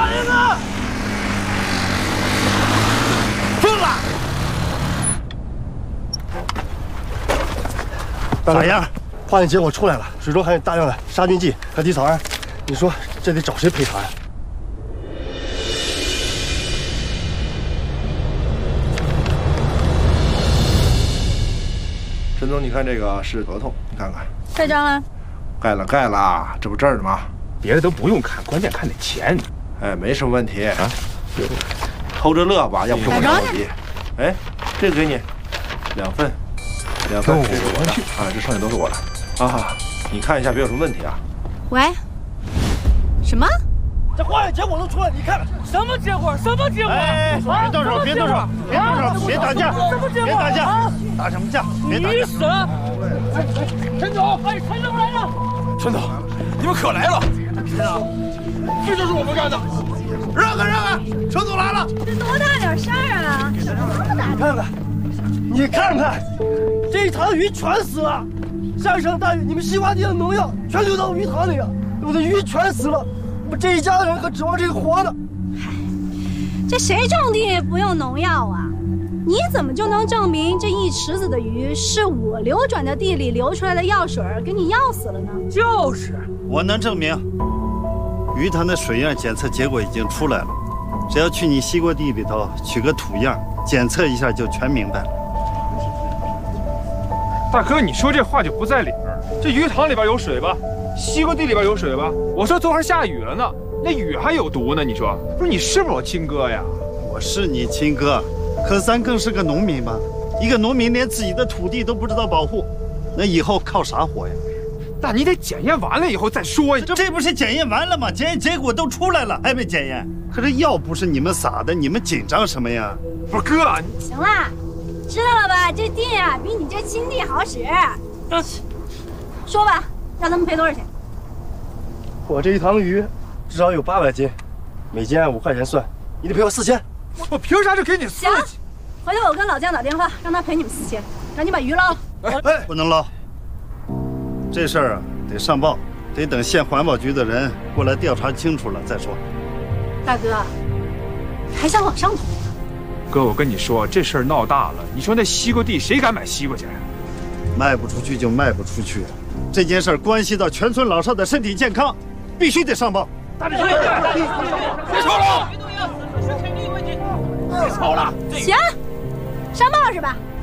大人呢？疯了！ 咋样？化验结果出来了，水中含有大量的杀菌剂和地草胺。你说这得找谁赔偿呀？ 陈总，你看这个是合同，你看看。 盖章了？ 盖了，这不这儿呢吗？ 别的都不用看，关键看那钱。 哎，没什么问题啊，偷着乐吧，要不着急。哎，这个给你，2份，这是我的啊，这剩下都是我的啊。你看一下，别有什么问题啊。 喂，什么？ 这化验结果都出来，你看看什么结果？什么结果？ 哎，别动手，别动手，别动手，别打架，别打架，打什么架？别打架！ 你死了！陈总，哎，陈总来了！ 陈总，你们可来了！ 是啊，这就是我们干的！让开！陈总来了！ 这多大点事儿啊？怎么那么大？ 你看看， 这一塘鱼全死了！上一场大雨，你们西瓜地的农药全流到鱼塘里了，我的鱼全死了。 我们这一家人可指望这个活的。 嗨，这谁种地不用农药啊？你怎么就能证明这一池子的鱼是我流转的地里流出来的药水给你药死了呢？ 就是， 我能证明。鱼塘的水样检测结果已经出来了，只要去你西瓜地里头取个土样检测一下，就全明白了。 大哥，你说这话就不在理儿。这鱼塘里边有水吧？ 西瓜地里边有水吧？我说昨晚下雨了呢，那雨还有毒呢。你说，不是你是不是我亲哥呀？ 我是你亲哥，可咱更是个农民嘛。一个农民连自己的土地都不知道保护，那以后靠啥活呀？ 那你得检验完了以后再说呀。 这不是检验完了吗？检验结果都出来了，还没检验。可这药不是你们撒的，你们紧张什么呀？ 不是哥， 行了，知道了吧？这地啊，比你这亲弟好使。说吧。 让他们赔多少钱？ 我这一塘鱼至少有800斤，每斤按5块钱算，你得赔我4000。 我凭啥就给你4000？ 行，回头我跟老姜打电话，让他赔你们4000，让你把鱼捞了。 哎，不能捞，这事儿啊得上报，得等县环保局的人过来调查清楚了再说。 大哥，还想往上捅？ 哥，我跟你说，这事儿闹大了，你说那西瓜地谁敢买西瓜去？ 卖不出去就卖不出去。 这件事关系到全村老少的身体健康，必须得上报。 大力，别吵了！别吵了！ 行，上报是吧？